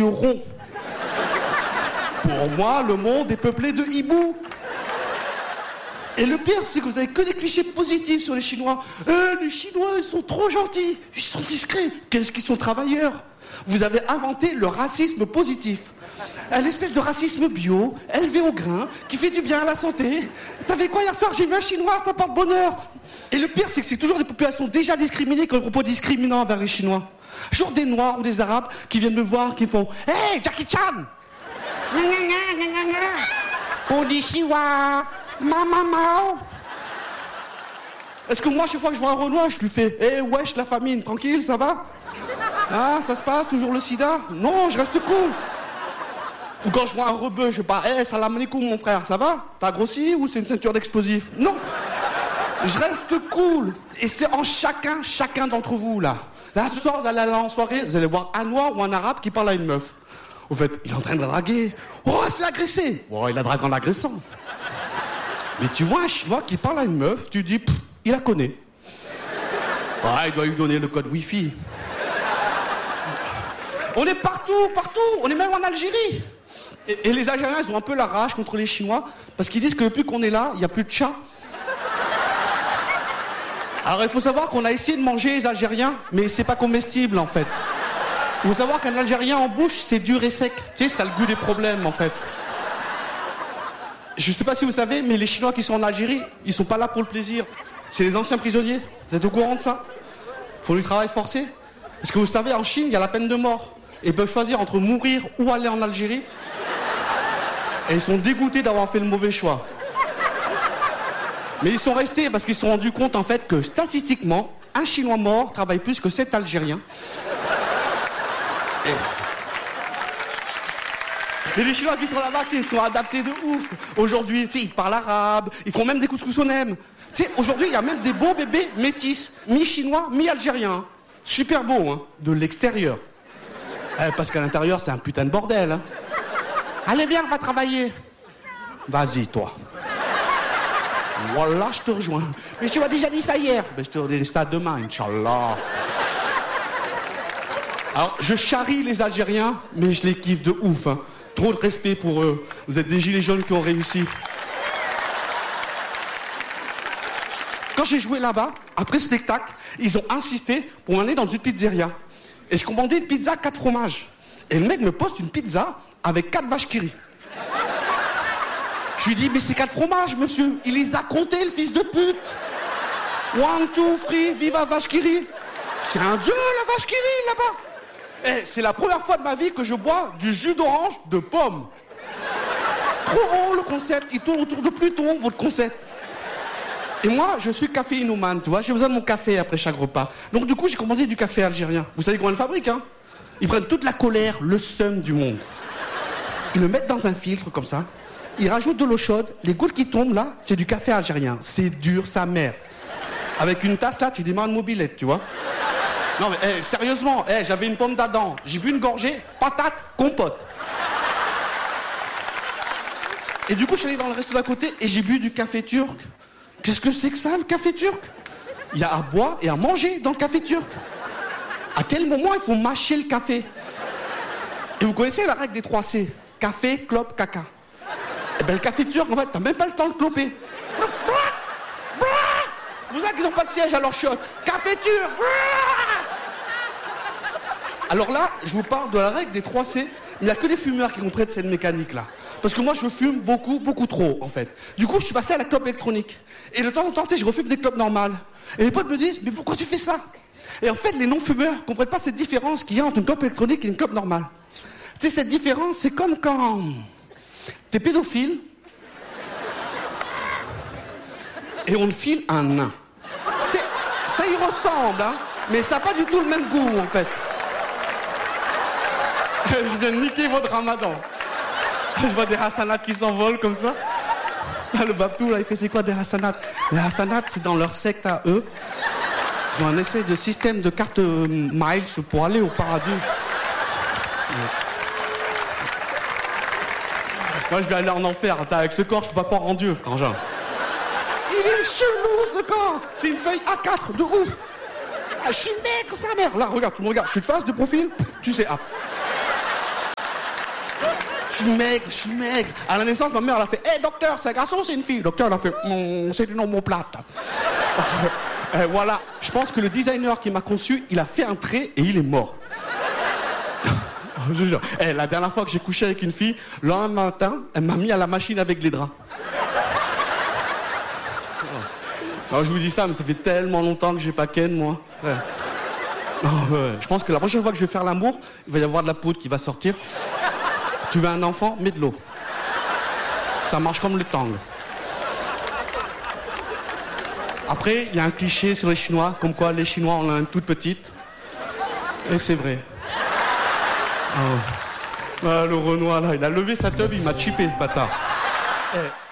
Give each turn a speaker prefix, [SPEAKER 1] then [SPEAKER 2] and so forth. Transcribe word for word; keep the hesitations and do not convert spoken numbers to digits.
[SPEAKER 1] rond. Pour moi, le monde est peuplé de hiboux. Et le pire, c'est que vous avez que des clichés positifs sur les Chinois. Eh, les Chinois, ils sont trop gentils. Ils sont discrets. Qu'est-ce qu'ils sont travailleurs. Vous avez inventé le racisme positif. Un espèce de racisme bio, élevé au grain, qui fait du bien à la santé. T'avais quoi hier soir? J'ai vu un Chinois, ça porte bonheur. Et le pire, c'est que c'est toujours des populations déjà discriminées qui ont des propos discriminants envers les Chinois. Genre des Noirs ou des Arabes qui viennent me voir, qui font « Hey, Jackie Chan !»« Konnichiwa, mama mao !» Est-ce que moi, chaque fois que je vois un Renoir, je lui fais « Eh, hey, wesh, la famine, tranquille, ça va ?» Ah, ça se passe, toujours le sida? Non, je reste cool. Ou quand je vois un rebeu, je sais pas, hé, hey, salam alaikum mon frère, ça va? T'as grossi ou c'est une ceinture d'explosifs? Non. Je reste cool. Et c'est en chacun, chacun d'entre vous, là. Là, ce soir, vous allez aller en soirée, vous allez voir un noir ou un arabe qui parle à une meuf. Au fait, il est en train de la draguer. Oh, elle s'est agressée. Oh, il la drague en l'agressant. Mais tu vois un Chinois qui parle à une meuf, tu dis, il la connaît. Ah, il doit lui donner le code Wi-Fi. On est partout, partout. On est même en Algérie. Et, et les Algériens, ils ont un peu la rage contre les Chinois parce qu'ils disent que depuis qu'on est là, il n'y a plus de chats. Alors il faut savoir qu'on a essayé de manger les Algériens, mais c'est pas comestible en fait. Il faut savoir qu'un Algérien en bouche, c'est dur et sec. Tu sais, ça a le goût des problèmes en fait. Je sais pas si vous savez, mais les Chinois qui sont en Algérie, ils sont pas là pour le plaisir. C'est les anciens prisonniers. Vous êtes au courant de ça? Ils font du travail forcé. Parce que vous savez, en Chine, il y a la peine de mort. Et ils peuvent choisir entre mourir ou aller en Algérie. Et ils sont dégoûtés d'avoir fait le mauvais choix. Mais ils sont restés parce qu'ils se sont rendus compte en fait que statistiquement, un Chinois mort travaille plus que sept Algériens. Et, Et les Chinois qui sont là-bas, ils sont adaptés de ouf. Aujourd'hui, ils parlent arabe, ils font même des couscous au nem. Aujourd'hui, il y a même des beaux bébés métis, mi-chinois, mi-algériens. Super beau, hein, de l'extérieur. Eh, parce qu'à l'intérieur, c'est un putain de bordel. Hein. Allez, viens, on va travailler. Vas-y, toi. Voilà, je te rejoins. Mais tu m'as déjà dit ça hier. Mais je te redis ça demain, Inch'Allah. Alors, je charrie les Algériens, mais je les kiffe de ouf. Hein. Trop de respect pour eux. Vous êtes des gilets jaunes qui ont réussi. Quand j'ai joué là-bas, après le spectacle, ils ont insisté pour aller dans une pizzeria. Et je commandais une pizza quatre fromages. Et le mec me poste une pizza avec quatre vaches qui rient. Je lui dis, mais c'est quatre fromages, monsieur. Il les a comptés, le fils de pute. One, two, three, viva vache qui rit. C'est un dieu, la vache qui rit, là-bas. Eh, c'est la première fois de ma vie que je bois du jus d'orange de pomme. Trop haut, le concept. Il tourne autour de Pluton, votre concept. Et moi, je suis caféinomane, tu vois. J'ai besoin de mon café après chaque repas. Donc, du coup, j'ai commandé du café algérien. Vous savez comment ils le fabriquent, hein? Ils prennent toute la colère, le seum du monde. Ils le mettent dans un filtre, comme ça. Ils rajoutent de l'eau chaude. Les gouttes qui tombent, là, c'est du café algérien. C'est dur, sa mère. Avec une tasse, là, tu démarres une mobilette, tu vois. Non, mais hey, sérieusement, hey, j'avais une pomme d'Adam. J'ai bu une gorgée, patate, compote. Et du coup, je suis allé dans le resto d'à côté et j'ai bu du café turc. Qu'est-ce que c'est que ça, le café turc? Il y a à boire et à manger dans le café turc. À quel moment il faut mâcher le café? Et vous connaissez la règle des trois C. Café, clope, caca. Eh ben le café turc, en fait, t'as même pas le temps de cloper. Vous savez qu'ils n'ont pas de siège à leur chiotte. Café turc. Alors là, je vous parle de la règle des trois C. Il n'y a que les fumeurs qui comprennent cette mécanique-là. Parce que moi, je fume beaucoup, beaucoup trop, en fait. Du coup, je suis passé à la clope électronique. Et de temps en temps, tu sais, je refume des clopes normales. Et les potes me disent, mais pourquoi tu fais ça? Et en fait, les non-fumeurs ne comprennent pas cette différence qu'il y a entre une clope électronique et une clope normale. Tu sais, cette différence, c'est comme quand t'es pédophile et on te file un nain. Tu sais, ça y ressemble, hein, mais ça n'a pas du tout le même goût, en fait. Je viens de niquer votre ramadan. Je vois des hassanats qui s'envolent comme ça. Le Babtou, là, il fait c'est quoi des hassanats? Les hassanats, c'est dans leur secte à eux. Ils ont un espèce de système de carte euh, miles pour aller au paradis. Ouais. Moi, je vais aller en enfer. Attends, avec ce corps, je peux pas croire en Dieu, frangin. Il est chelou, ce corps. C'est une feuille A quatre de ouf. Ah, je suis maigre, sa mère. Là, regarde, tu me regardes. Je suis de face, de profil. Tu sais, ah. Je suis maigre, je suis maigre. À la naissance, ma mère, elle a fait « Hé, hey, docteur, c'est un garçon ou c'est une fille ?» Le docteur, elle a fait mmm, « C'est une omoplate. » Et voilà, je pense que le designer qui m'a conçu, il a fait un trait et il est mort. Je jure. Eh, la dernière fois que j'ai couché avec une fille, le lendemain matin, elle m'a mis à la machine avec les draps. Alors, je vous dis ça, mais ça fait tellement longtemps que j'ai pas ken, moi. Ouais. Oh, ouais. Je pense que la prochaine fois que je vais faire l'amour, il va y avoir de la poudre qui va sortir. Tu veux un enfant? Mets de l'eau. Ça marche comme le tang. Après, il y a un cliché sur les Chinois, comme quoi les Chinois ont une toute petite. Et c'est vrai. Oh. Ah, le Renoir, là, il a levé sa teub, il m'a chippé, ce bâtard. Eh.